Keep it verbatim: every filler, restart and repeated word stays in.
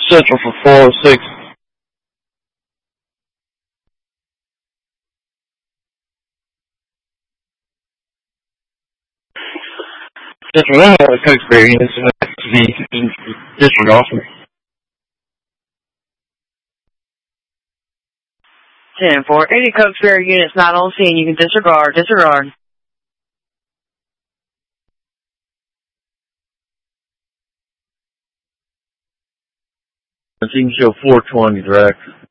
Central for four oh six. Central, I have a Cokesbury unit, so that to be disregard. ten four. Any Cokesbury units not on scene, you can disregard. Disregard. You can show four twenty direct.